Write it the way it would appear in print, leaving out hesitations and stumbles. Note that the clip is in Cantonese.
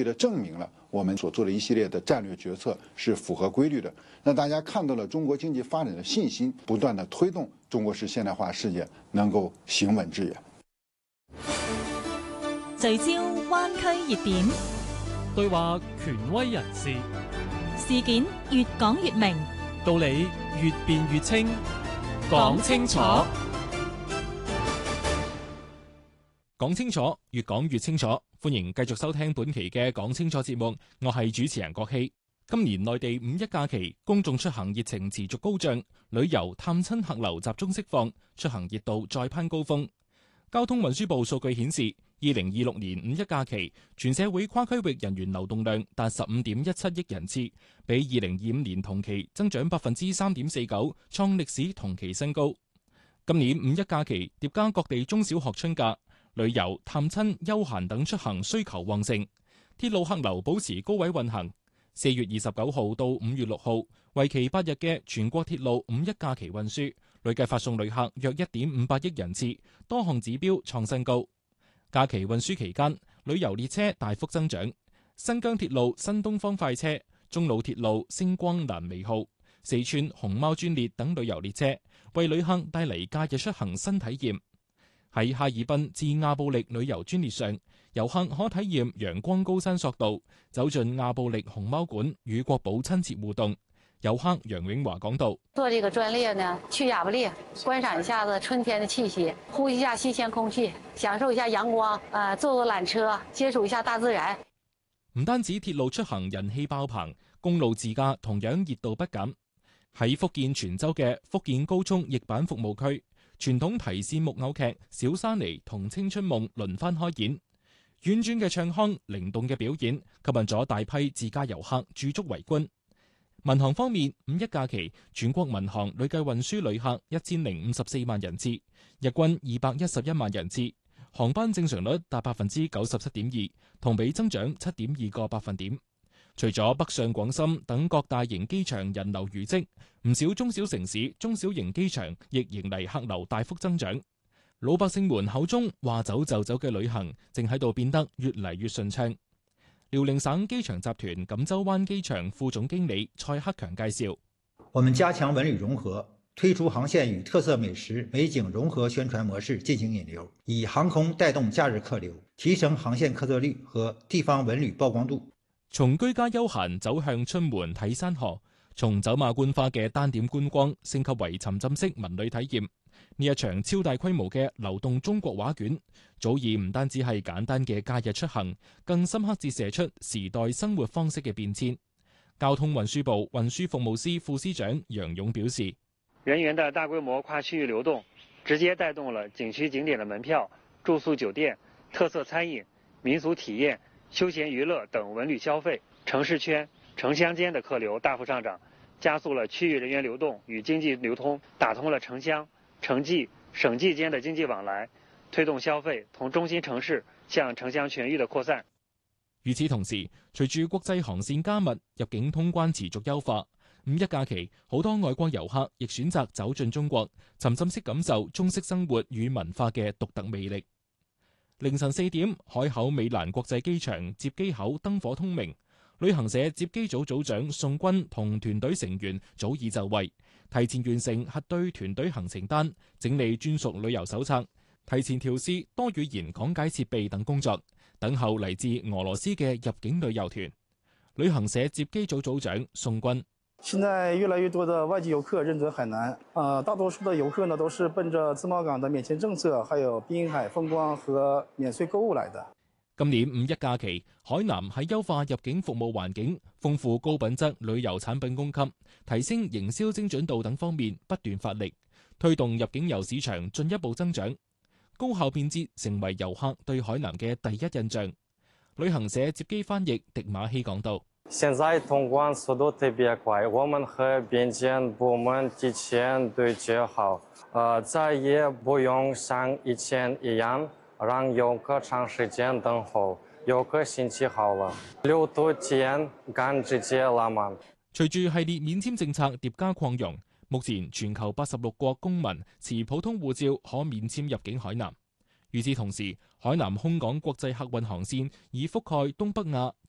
力地證明了我們所做的一系列的戰略決策是符合規律的，讓大家看到了中國經濟發展的信心，不斷地推動中國式現代化事業能夠行穩致遠。 聚焦灣區熱點， 對話權威人士， 事件越講越明， 道理越辯越清，講清楚。講清楚，越講越清楚。歡迎繼續收聽本期嘅講清楚節目，我係主持人郭希。今年內地五一假期，公眾出行熱情持續高漲，旅遊探親客流集中釋放，出行熱度再攀高峰。交通運輸部數據顯示，2026年五一假期全社會跨區域人員流動量達15.17億人次，比2025年同期增長3.49%，創歷史同期新高。今年五一假期疊加各地中小學春假，旅遊、探親、休閒等出行需求旺盛，鐵路客流保持高位運行。4月29號到5月6號，為期8日嘅全國鐵路五一假期運輸，累計發送旅客約1.58億人次，多項指標創新高。假期運輸期間，旅遊列車大幅增長，新疆鐵路新東方快車、中老鐵路星光蘭微號、四川熊貓專列等旅遊列車，為旅客帶嚟假日出行新體驗。喺哈爾濱至亞布力旅遊專列上，遊客可體驗陽光高山索道，走進亞布力熊貓館與國寶親切互動。遊客楊永華講道： 坐這個專列呢，去亞布力觀賞一下子春天的氣息，呼吸一下新鮮空氣，享受一下陽光，坐纜車，接觸一下大自然。 唔單止鐵路出行人氣爆棚，公路自駕同樣熱度不減。喺福建泉州嘅福建高速翼板服務區，傳統提線木偶劇《小沙尼》同《青春夢》輪番開演，婉轉嘅唱腔、靈動嘅表演，吸引咗大批自駕遊客駐足圍觀。民航方面，五一假期全國民航累計運輸旅客1054萬人次，日均211萬人次，航班正常率達97.2%，同比增長7.2個百分點。除咗北上廣深等各大型機場人流如織，唔少中小城市、中小型機場亦迎嚟客流大幅增長。老百姓們口中話走就走嘅旅行，正喺度變得越嚟越順暢。遼寧省機場集團錦州灣機場副總經理蔡克強介紹： 我們加強文旅融合，推出航線與特色美食美景融合宣傳模式進行引流，以航空帶動假日客流，提升航線客座率和地方文旅曝光度。 從居家休閒走向春門睇山河，從走馬觀花嘅單點觀光升級為沉浸式文旅體驗。呢一場超大規模嘅流動中國畫卷，早已唔單止係簡單嘅假日出行，更深刻折射出時代生活方式嘅變遷。交通運輸部運輸服務司副司長楊勇表示： 人員的大規模跨區域流動，直接帶動了景區景點的門票、住宿酒店、特色餐飲、民俗體驗、休閒娛樂等文旅消費，城市圈、城鄉間的客流大幅上漲，加速了區域人員流動與經濟流通，打通了城鄉、城際、省際間的經濟往來，推動消費從中心城市向城鄉全域的擴散。 與此同時，隨住國際航線加密，入境通關持續優化，五一假期好多外國遊客亦選擇走進中國，沉浸式感受中式生活與文化嘅獨特魅力。凌晨4點，海口美蘭國際機場接機口燈火通明，旅行社接機組組長宋軍同團隊成員早已就位，提前完成核對團隊行程單，整理專屬旅遊手冊，提前調試多語言講解設備等工作，等候嚟自俄羅斯嘅入境旅遊團。旅行社接機組組長宋軍： 現在越來越多的外籍遊客認準海南，大多數的遊客呢都是奔着自貿港的免簽政策，還有濱海風光和免稅購物來的。 今年五一假期，海南喺優化入境服務環境、豐富高品質旅遊產品供給、提升營銷精準度等方面不斷發力，推動入境遊市場進一步增長，高效便捷成為遊客對海南嘅第一印象。旅行社接機翻譯迪馬希講道： 現在通關速度特別快，我們和邊檢部門提前對接好，再也不用像以前一樣讓遊客長時間等候，遊客心情好了，6度前趕直接拉滿。 隨住系列免簽政策疊加擴容，目前全球86國公民持普通護照可免簽入境海南。與此同時，海南空港國際客運航線已覆蓋東北亞、